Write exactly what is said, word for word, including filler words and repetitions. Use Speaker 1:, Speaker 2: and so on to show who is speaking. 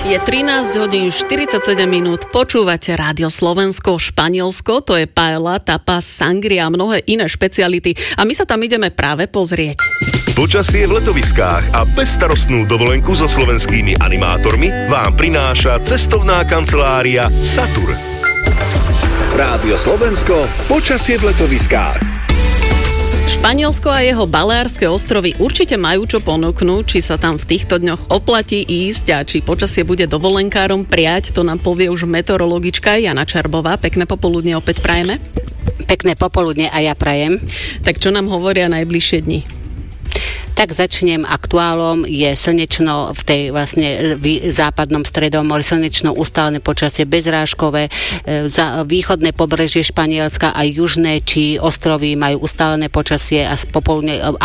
Speaker 1: Je trinásť hodín štyridsaťsedem minút, počúvate Rádio Slovensko, Španielsko, to je paella, tapas, sangria a mnohé iné špeciality a my sa tam ideme práve pozrieť.
Speaker 2: Počasie v letoviskách a bezstarostnú dovolenku so slovenskými animátormi vám prináša cestovná kancelária Satur.
Speaker 3: Rádio Slovensko, počasie v letoviskách.
Speaker 1: Španielsko a jeho Baleárske ostrovy určite majú čo ponúknuť, či sa tam v týchto dňoch oplatí ísť a či počasie bude dovolenkárom prijať, to nám povie už meteorologička Jana Čarbová. Pekné popoludne opäť prajeme.
Speaker 4: Pekné popoludne a ja prajem.
Speaker 1: Tak čo nám hovoria najbližšie dni?
Speaker 4: Tak začnem aktuálom, je slnečno v tej vlastne v západnom stredomori, slnečno ustálené počasie bezrážkové, za východné pobrežie Španielska a južné či ostrovy majú ustálené počasie a popoludne